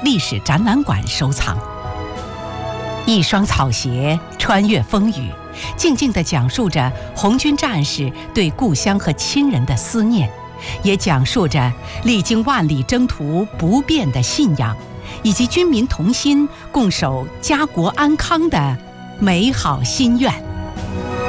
历史展览馆收藏。一双草鞋穿越风雨，静静地讲述着红军战士对故乡和亲人的思念，也讲述着历经万里征途不变的信仰，以及军民同心共守家国安康的美好心愿。